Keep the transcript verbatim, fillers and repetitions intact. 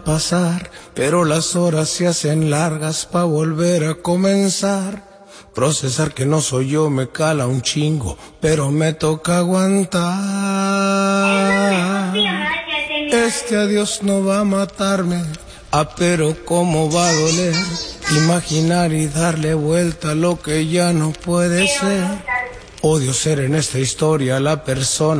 pasar, pero las horas se hacen largas pa' volver a comenzar. Procesar que no soy yo me cala un chingo, pero me toca aguantar. Este adiós no va a matarme, ah, pero cómo va a doler. Imaginar y darle vuelta a lo que ya no puede ser. Odio ser en esta historia la persona